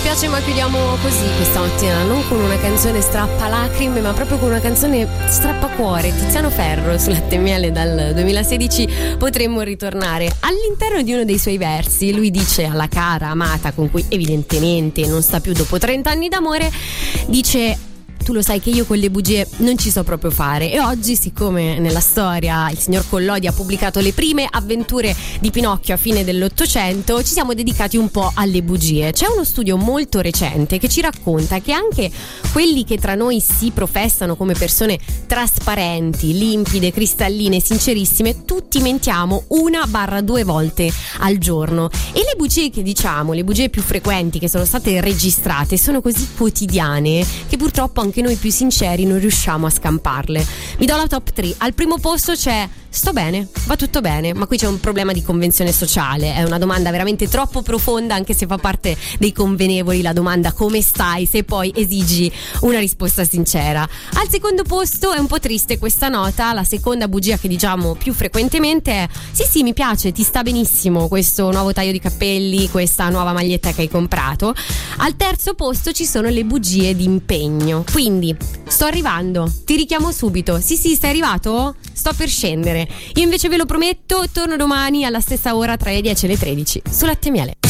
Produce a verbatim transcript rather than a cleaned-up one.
dispiace ma chiudiamo così questa mattina, non con una canzone strappalacrime ma proprio con una canzone strappacuore. Tiziano Ferro su Latte e Miele dal duemilasedici. Potremmo ritornare all'interno di uno dei suoi versi. Lui dice alla cara amata, con cui evidentemente non sta più dopo trenta anni d'amore, dice: tu lo sai che io con le bugie non ci so proprio fare. E oggi, siccome nella storia il signor Collodi ha pubblicato le prime avventure di Pinocchio a fine dell'Ottocento, ci siamo dedicati un po' alle bugie. C'è uno studio molto recente che ci racconta che anche quelli che tra noi si professano come persone trasparenti, limpide, cristalline, sincerissime, tutti mentiamo una barra due volte al giorno. E le bugie che diciamo, le bugie più frequenti che sono state registrate, sono così quotidiane che purtroppo anche noi più sinceri non riusciamo a scamparle. Vi do la top tre. Al primo posto c'è: sto bene, va tutto bene, ma qui c'è un problema di convenzione sociale. È una domanda veramente troppo profonda, anche se fa parte dei convenevoli la domanda come stai, se poi esigi una risposta sincera. Al secondo posto è un po' triste questa nota. La seconda bugia che diciamo più frequentemente è: sì sì, mi piace, ti sta benissimo questo nuovo taglio di capelli, questa nuova maglietta che hai comprato. Al terzo posto ci sono le bugie di impegno. Quindi: sto arrivando, ti richiamo subito. Sì sì, sei arrivato? Sto per scendere. Io invece ve lo prometto, torno domani alla stessa ora tra le dieci e le tredici su Latte e Miele.